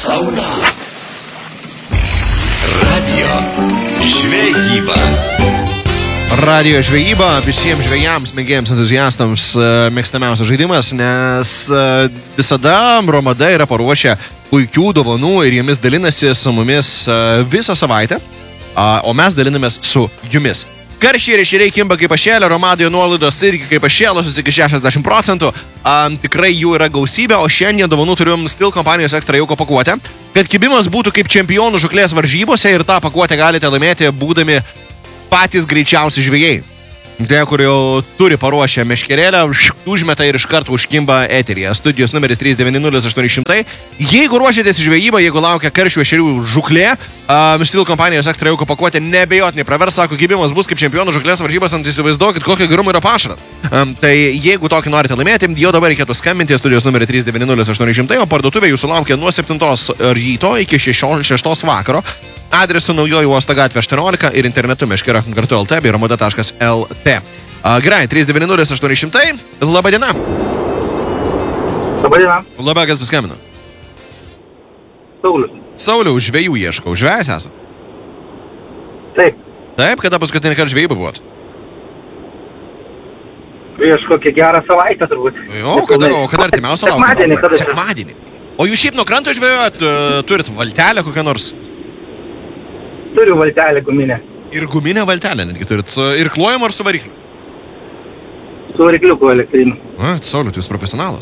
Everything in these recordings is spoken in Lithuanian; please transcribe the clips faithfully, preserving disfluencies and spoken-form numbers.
Sauna. Radio žvejyba. Radio žvejyba visiems žvejams, mėgėjams, entuziastams mėgstamiausias žaidimas, nes visada Romada yra paruošę puikių dovanų ir jomis dalinasi su mumis visą savaitę, o mes dalinamės su jumis. Karšiai ir ešeriai kimba kaip pašėlė, Romadoje nuolaidos irgi kaip pašėlos iki šešiasdešimt procentų. Um, tikrai jų yra gausybė, o šiandien dovanų turim Stihl kompanijos ekstra jauko pakuotę. Kad kibimas būtų kaip čempionų žuklės varžybose ir tą pakuotę galite laimėti būdami patys greičiausi žvejai. Tie, kur jau turi paruošę meškerėlę, užmeta ir iš karto užkimba eteryje. Studijos numeris trys devyni nulis aštuoni šimtai. Jeigu ruošiatės žvejybą, jeigu laukia karšių ešerių žuklė, um, Stihl kompanijos ekstra jauko pakuotė nebejotinai pravers, sako, kibimas bus kaip čempionų žuklės varžybos, ant įsivaizduokit, kokio gerumo yra pašaras. Um, tai jeigu tokį norite laimėti, jau dabar reikėtų skambinti studijos numerį trys devyni nulis aštuoni šimtai, o parduotuvė jūsų laukia nuo septintos ryto iki šeštos vakaro. Adresu Naujoji Uosto gatvė aštuoniolika ir internetu meškeriokim kartu lt bei romada taškas lt. Gerai, trys devyni nulis aštuoni šimtai. Labą dieną. Labą dieną. Labą, kas paskambino? Saulius. Sauliau, žvejų ieškau. Žvejas esą? Taip. Taip, kada paskutinį kartą žvejybą buvot? Prieš kokią gerą savaitę turbūt. Jo, kada, o kada artimiausia laukia? Sekmadienį. Kada Sekmadienį. O jūs šiaip nuo kranto žvejojat, turit valtelę kokią nors? Turiu valtelę guminę. Ir guminę valtelę netgi turit. Ir klojam ar su varikliu? Su varikliuku elektriniu. A, Sauliu, tu jūs profesionalas.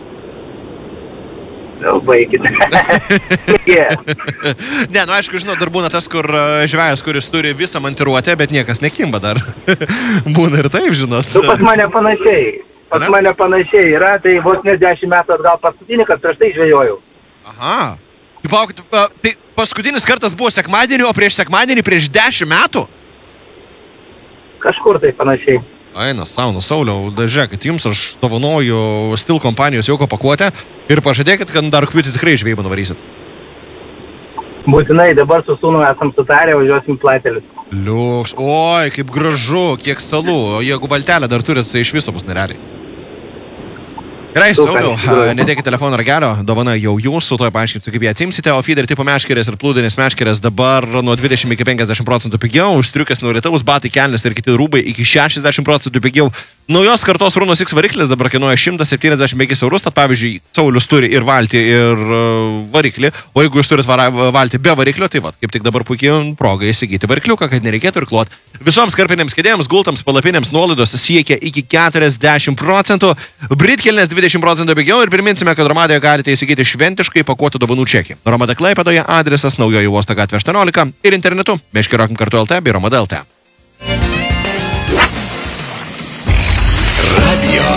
Jau baikite. yeah. Ne, nu aišku, žinau, dar būna tas, kur žvejas, kuris turi visą mantiruotę, bet niekas nekimba dar. Būna ir taip, žinot. Tu pas mane panašiai. Pas ne? mane panašiai yra, tai vos ne dešimt metų atgal paskutinį, kad prieš tai žvejojau. Aha. Paukit, tai paskutinis kartas buvo sekmadienį, o prieš sekmadienį prieš dešimt metų? Kažkur tai panašiai. Aina, saunu, Sauliau, žiūrėk, kad jums aš dovanoju Stihl kompanijos jauko pakuotę ir pažadėkit, kad dar rugpjūtį tikrai žvejybą nuvarysit. Būtinai, dabar su sūnumi esam sutarę, važiuosim Platelius. Liuks, oi, kaip gražu, kiek salų, o jeigu valtelę dar turit, tai iš viso bus nerealiai. Gerai, Sauliau, nedėkit telefono ragelio, dovana jau jūsų, toj paaiškinsiu, kaip ją atsimsite, o feeder tipo meškerės ir plūdinės meškerės dabar nuo dvidešimt iki penkiasdešimt procentų pigiau, striukės nuo rytaus, batai, kelnės ir kiti rūbai iki šešiasdešimt procentų pigiau. Naujos kartos Runos X variklis dabar kainuoja šimtas septyniasdešimt penkis eurus, tad pavyzdžiui, Saulius turi ir valtį, ir variklį, o jeigu jūs turit valtį be variklio, tai va, kaip tik dabar puikiai proga įsigyti varikliuką, kad nereikėtų irkluot. Visoms karpinėms kėdėms, gultams, palapinėms nuolaidos siekia iki keturiasdešimt procentų, britkelnės dvidešimt procentų pigiau ir priminsime, kad Romadoje galite įsigyti šventiškai pakuotą dovanų čekį. Romada Klaipėdoje adresas Naujoji Uosto gatvė aštuoniolika ir internetu meškeriokim kartu lt bei romada lt.